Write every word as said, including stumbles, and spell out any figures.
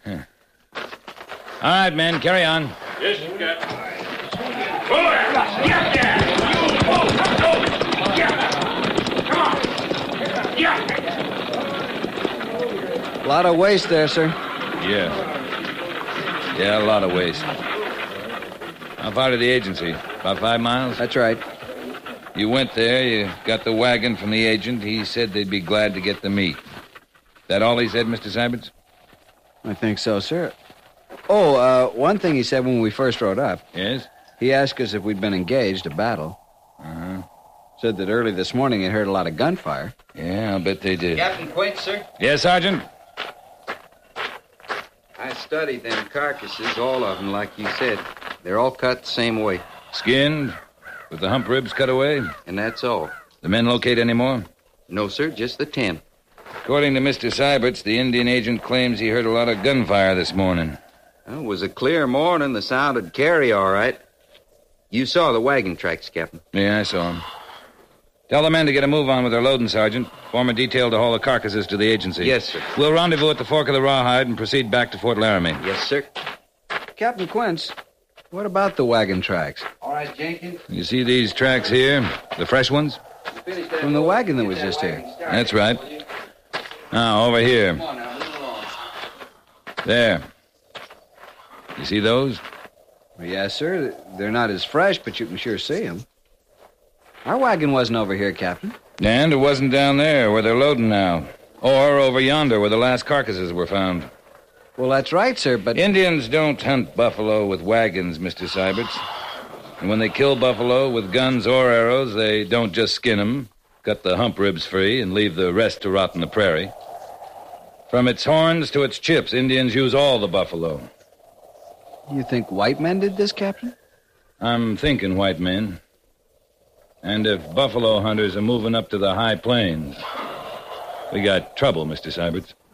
Huh. All right, men, carry on. Yes, Captain. Get there! You move! Move! Yeah! Come on! Yeah! A lot of waste there, sir. Yeah. Yeah, a lot of waste. How far to the agency? About five miles? That's right. You went there, you got the wagon from the agent. He said they'd be glad to get the meat. That all he said, Mister Syberts? I think so, sir. Oh, uh, one thing he said when we first rode up. Yes? He asked us if we'd been engaged, a battle. Uh-huh. Said that early this morning he'd heard a lot of gunfire. Yeah, I'll bet they did. Captain Quint, sir? Yes, Sergeant? I studied them carcasses, all of them, like you said. They're all cut the same way. Skinned? With the hump ribs cut away? And that's all. The men locate any more? No, sir, just the ten. According to Mister Syberts, the Indian agent claims he heard a lot of gunfire this morning. Well, it was a clear morning. The sound would carry all right. You saw the wagon tracks, Captain. Yeah, I saw him. Tell the men to get a move on with their loading, Sergeant. Form a detail to haul the carcasses to the agency. Yes, sir. We'll rendezvous at the fork of the Rawhide and proceed back to Fort Laramie. Yes, sir. Captain Quince, what about the wagon tracks? All right, Jenkins. You see these tracks here? The fresh ones? From the wagon that was just here. That's right. Now, over here. There. You see those? Well, yes, sir. They're not as fresh, but you can sure see them. Our wagon wasn't over here, Captain. And it wasn't down there where they're loading now. Or over yonder where the last carcasses were found. Well, that's right, sir, but... Indians don't hunt buffalo with wagons, Mister Syberts. And when they kill buffalo with guns or arrows, they don't just skin them, cut the hump ribs free, and leave the rest to rot in the prairie. From its horns to its chips, Indians use all the buffalo. You think white men did this, Captain? I'm thinking white men. And if buffalo hunters are moving up to the high plains, we got trouble, Mister Syberts.